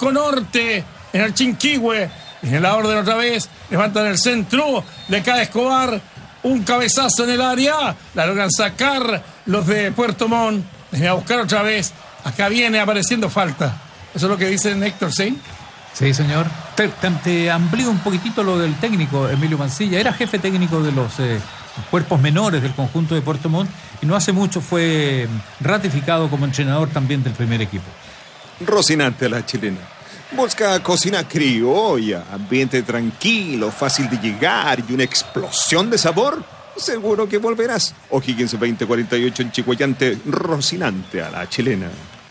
Arco Norte, en el Chinquihue. En la orden otra vez, levantan el centro, le cae Escobar, un cabezazo en el área, la logran sacar los de Puerto Montt. Viene a buscar otra vez, acá viene apareciendo falta. Eso es lo que dice Héctor, ¿sí? Sí, señor. Te amplío un poquitito lo del técnico Emilio Mancilla. Era jefe técnico de los cuerpos menores del conjunto de Puerto Montt y no hace mucho fue ratificado como entrenador también del primer equipo. Rocinante a la chilena. Busca cocina criolla, ambiente tranquilo, fácil de llegar y una explosión de sabor. Seguro que volverás. O'Higgins 2048 en Chicoyante, Rocinante a la chilena.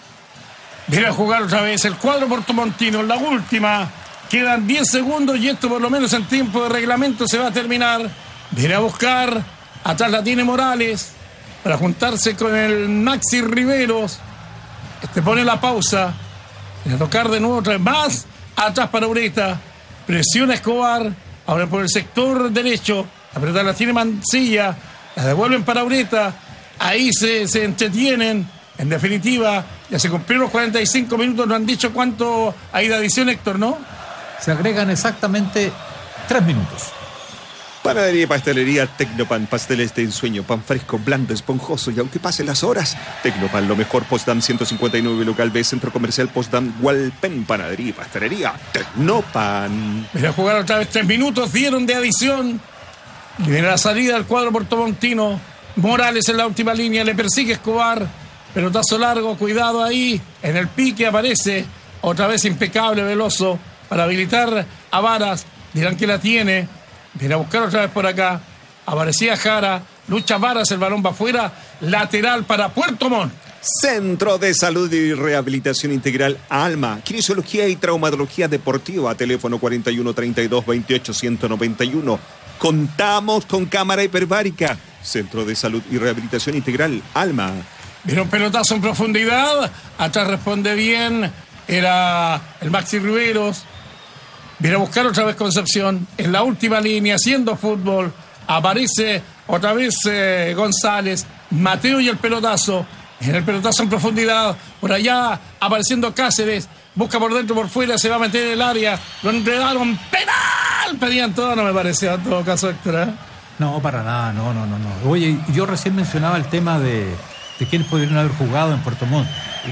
Viene a jugar otra vez el cuadro portomontino, la última. Quedan 10 segundos y esto por lo menos en tiempo de reglamento se va a terminar. Viene a buscar, atrás la tiene Morales, para juntarse con el Maxi Riveros. Pone la pausa. Viene a tocar de nuevo otra vez más. Atrás para Ureta. Presiona Escobar. Ahora por el sector derecho. La pelota la tiene Mancilla. La devuelven para Ureta. Ahí se entretienen. En definitiva, ya se cumplieron los 45 minutos. No han dicho cuánto hay de adición, Héctor, ¿no? Se agregan exactamente 3 minutos. Panadería y pastelería Tecnopan, pasteles de ensueño, pan fresco, blando, esponjoso y aunque pasen las horas, Tecnopan, lo mejor. Potsdam 159, local B, Centro Comercial Potsdam, Hualpén, panadería y pastelería Tecnopan. Viene a jugar otra vez 3 minutos, dieron de adición. Y viene la salida del cuadro portomontino. Morales en la última línea, le persigue Escobar. Pelotazo largo, cuidado ahí. En el pique aparece otra vez impecable Veloso para habilitar a Varas. Dirán que la tiene. Viene a buscar otra vez por acá. Aparecía Jara. Lucha Varas, el balón va afuera. Lateral para Puerto Montt. Centro de Salud y Rehabilitación Integral Alma. Kinesiología y Traumatología Deportiva. Teléfono 41 32 28 191. Contamos con cámara hiperbárica. Centro de Salud y Rehabilitación Integral Alma. Viene un pelotazo en profundidad. Atrás responde bien. Era el Maxi Riveros. Viene a buscar otra vez Concepción. En la última línea, haciendo fútbol. Aparece otra vez González. Mateo y el pelotazo. En el pelotazo en profundidad. Por allá apareciendo Cáceres. Busca por dentro, por fuera. Se va a meter en el área. Lo enredaron. ¡Penal! Pedían todo. No me parecía en todo caso, Héctor, ¿eh? No, para nada. No. Oye, yo recién mencionaba el tema de quiénes podrían haber jugado en Puerto Montt.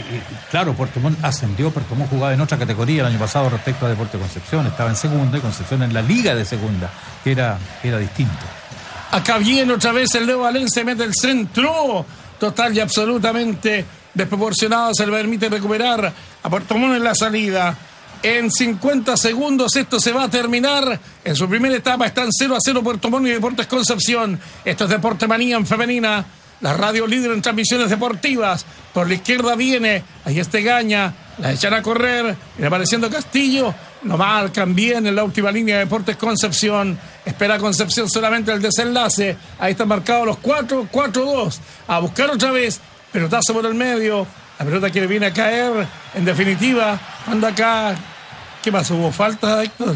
Y claro, Puerto Montt ascendió, Puerto Montt jugaba en otra categoría el año pasado respecto a Deportes Concepción. Estaba en segunda y Concepción en la liga de segunda, que era distinto. Acá viene otra vez el Leo Valencia, mete el centro. Total y absolutamente desproporcionado. Se le permite recuperar a Puerto Montt en la salida. En 50 segundos esto se va a terminar. En su primera etapa están 0-0 Puerto Montt y Deportes Concepción. Esto es Deporte Manía en femenina. La radio líder en transmisiones deportivas. Por la izquierda viene, ahí Gaña, la echan a correr, viene apareciendo Castillo, lo marcan bien en la última línea de Deportes Concepción. Espera Concepción solamente el desenlace. Ahí están marcados los 4-4-2. A buscar otra vez, pelotazo por el medio. La pelota que viene a caer, en definitiva, anda acá. ¿Qué pasó? ¿Hubo falta, Héctor?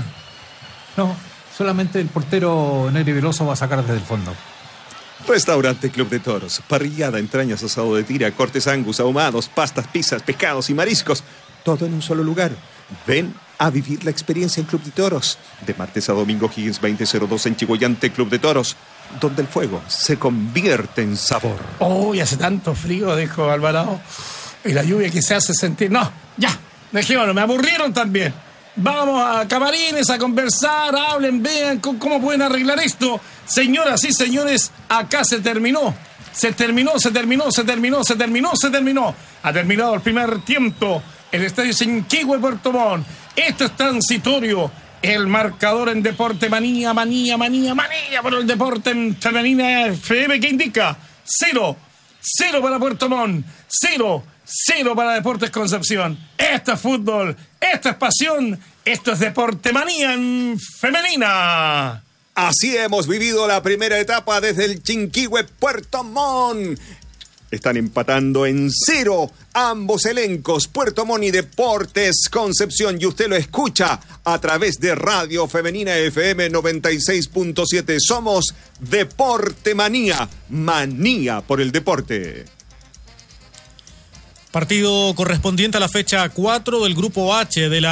No, solamente el portero Negri Veloso va a sacar desde el fondo. Restaurante Club de Toros. Parrillada, entrañas, asado de tira, cortes angus, ahumados, pastas, pizzas, pescados y mariscos. Todo en un solo lugar. Ven a vivir la experiencia en Club de Toros. De martes a domingo, Higgins 2002 en Chicoyante, Club de Toros. Donde el fuego se convierte en sabor. Uy, hace tanto frío, dijo Alvarado. Y la lluvia que se hace sentir. No, ya, dejémoslo, me aburrieron también. Vamos a camarines a conversar, hablen, vean cómo pueden arreglar esto. Señoras y señores, acá se terminó. Se terminó. Ha terminado el primer tiempo. El estadio Chinquihue, Puerto Montt. Esto es transitorio. El marcador en Deporte Manía por el deporte en femenina FM que indica 0 para Puerto Montt, 0 para Deportes Concepción. Esto es fútbol, esto es pasión, esto es Deporte Manía en femenina. Así hemos vivido la primera etapa desde el Chinquihue, Puerto Montt. Están empatando en 0 ambos elencos, Puerto Montt y Deportes Concepción. Y usted lo escucha a través de Radio Femenina FM 96.7. Somos Deporte Manía, manía por el deporte. Partido correspondiente a la fecha 4 del Grupo H de la